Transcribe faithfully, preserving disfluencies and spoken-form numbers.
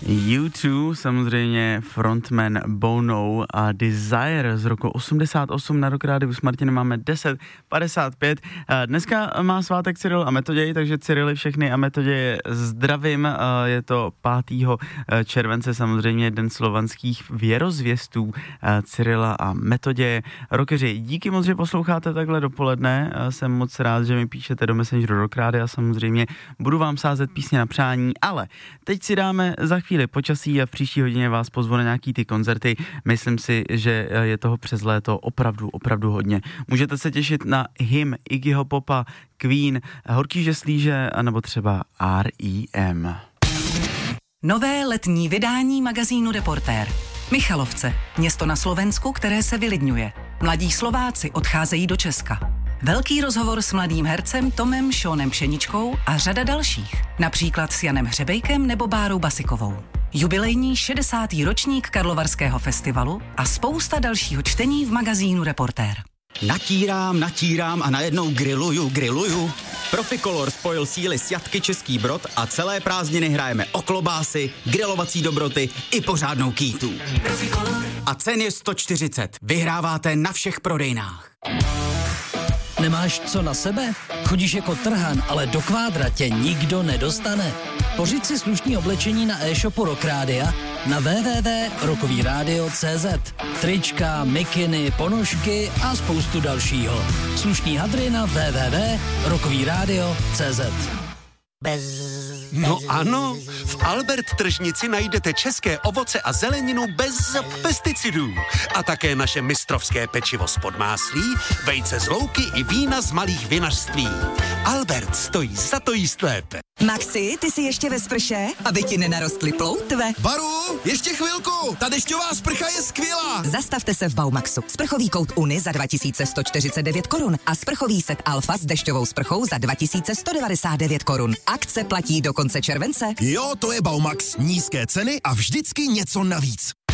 U dva, samozřejmě frontman Bono a Desire z roku osmdesát osm. Na Rock Rádiu s Martinem máme deset padesát pět. Dneska má svátek Cyril a Metoděj, takže Cyrily všechny a Metoděje zdravím. Je to pátého července, samozřejmě den slovanských věrozvěstů Cyrila a Metoděje. Rockeři, díky moc, že posloucháte takhle dopoledne. Jsem moc rád, že mi píšete do Messengeru Rock Rádia a samozřejmě budu vám sázet písně na přání, ale teď si dáme za chvíli počasí a v příští hodině vás pozvu na nějaký ty koncerty. Myslím si, že je toho přes léto opravdu, opravdu hodně. Můžete se těšit na hymn Iggyho Popa, Queen, Horký žeslíže, anebo třeba R E M. Nové letní vydání magazínu Reportér. Michalovce, město na Slovensku, které se vylidňuje. Mladí Slováci odcházejí do Česka. Velký rozhovor s mladým hercem Tomem Šónem Pšeničkou a řada dalších. Například s Janem Hřebejkem nebo Bárou Basikovou. Jubilejní šedesátý ročník Karlovarského festivalu a spousta dalšího čtení v magazínu Reportér. Natírám, natírám a najednou grilluju, grilluju. Proficolor spojil síly s Jatky Český Brod a celé prázdniny hrajeme o klobásy, grilovací dobroty i pořádnou kýtu. A cen je sto čtyřicet. Vyhráváte na všech prodejnách. Nemáš co na sebe? Chodíš jako trhan, ale do kvádra tě nikdo nedostane. Pořiď si slušný oblečení na e-shopu Rock Rádia na w w w tečka rockový rádio tečka c z. Trička, mikiny, ponožky a spoustu dalšího. Slušný hadry na w w w tečka rockový rádio tečka c z. Bez... No ano, v Albert tržnici najdete české ovoce a zeleninu bez pesticidů. A také naše mistrovské pečivo z podmáslí, vejce z louky i vína z malých vinařství. Albert stojí za to jíst lépe. Maxi, ty jsi ještě ve sprše? Aby ti nenarostly ploutve. Baru, ještě chvilku, ta dešťová sprcha je skvělá. Zastavte se v Baumaxu. Sprchový kout Uni za dva tisíce sto čtyřicet devět korun a sprchový set Alfa s dešťovou sprchou za dva tisíce sto devadesát devět korun. Akce platí do konce července. Jo, to je Baumax. Nízké ceny a vždycky něco navíc.